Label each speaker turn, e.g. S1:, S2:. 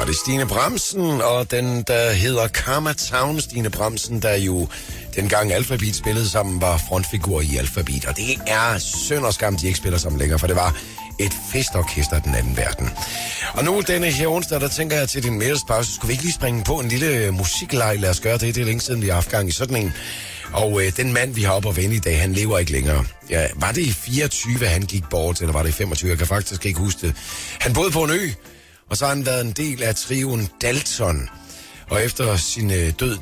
S1: det Stine Bramsen, og den, der hedder Karma Town. Stine Bramsen, der jo dengang Alphabet spillede sammen, var frontfigur i Alphabet. Og det er synd og skam, de ikke spiller sammen længere, for det var et festorkester af den anden verden. Og nu denne her onsdag, der tænker jeg til din middagspause, skulle vi ikke lige springe på en lille musikleg? Lad os gøre det. Det er længe siden, vi har haft gang i sådan en. Og den mand, vi har op at vende i dag, han lever ikke længere. Ja, var det i 24, han gik bort, eller var det i 25? Jeg kan faktisk ikke huske det. Han boede på en ø, og så har han været en del af trioen Dalton. Og efter sin død